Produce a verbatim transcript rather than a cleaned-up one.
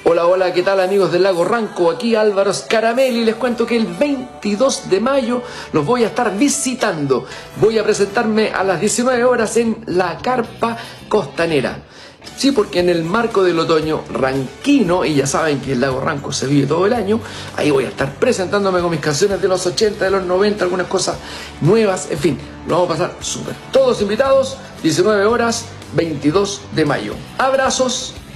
Hola, hola, ¿qué tal amigos del Lago Ranco? Aquí Álvaro Scaramelli. Les cuento que el veintidós de mayo los voy a estar visitando. Voy a presentarme a las diecinueve horas en la Carpa Costanera. Sí, porque en el marco del otoño ranquino, y ya saben que el Lago Ranco se vive todo el año, ahí voy a estar presentándome con mis canciones de los ochenta, de los noventa, algunas cosas nuevas, en fin, lo vamos a pasar súper. Todos invitados, diecinueve horas, veintidós de mayo. Abrazos.